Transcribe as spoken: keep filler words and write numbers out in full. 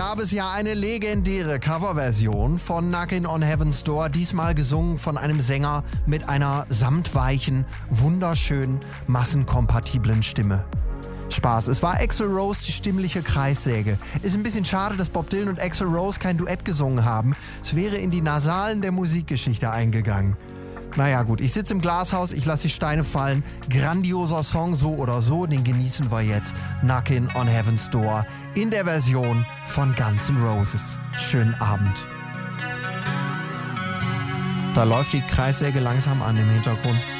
gab es ja eine legendäre Coverversion von Knockin' on Heaven's Door, diesmal gesungen von einem Sänger mit einer samtweichen, wunderschönen, massenkompatiblen Stimme. Spaß. Es war Axl Rose, die stimmliche Kreissäge. Ist ein bisschen schade, dass Bob Dylan und Axl Rose kein Duett gesungen haben. Es wäre in die Nasalen der Musikgeschichte eingegangen. Naja gut, ich sitze im Glashaus, ich lasse die Steine fallen. Grandioser Song, so oder so, den genießen wir jetzt. Knockin' on Heaven's Door in der Version von Guns N' Roses. Schönen Abend. Da läuft die Kreissäge langsam an im Hintergrund.